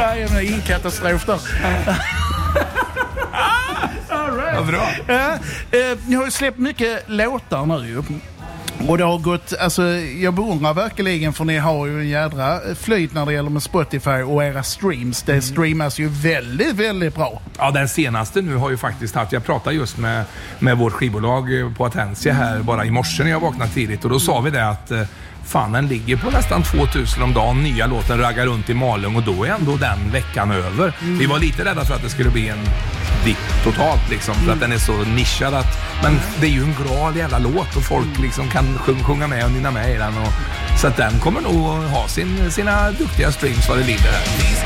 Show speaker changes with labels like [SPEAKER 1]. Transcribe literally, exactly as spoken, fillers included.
[SPEAKER 1] Ja, jag menar, ingen katastrof då.
[SPEAKER 2] All right. Ja, bra.
[SPEAKER 1] Ja, eh, ni har ju släppt mycket låtar nu ju. Och det har gått, alltså jag beundrar verkligen, för ni har ju en jädra flyt när det gäller med Spotify och era streams. Det streamas ju väldigt, väldigt bra.
[SPEAKER 2] Ja, den senaste nu har ju faktiskt haft, jag pratade just med, med vårt skivbolag på Atensia här bara i morse när jag vaknade tidigt, och då sa vi det att fan, den ligger på nästan tvåtusen om dagen, nya låten raggar runt i Malung, och då är ändå den veckan över. Mm. Vi var lite rädda för att det skulle bli en dipp totalt liksom, för mm. att den är så nischad att, men det är ju en bra jävla låt och folk liksom kan sjung, sjunga med och nynna med i den, och, så att den kommer nog ha sin, sina duktiga streams vad det lider här.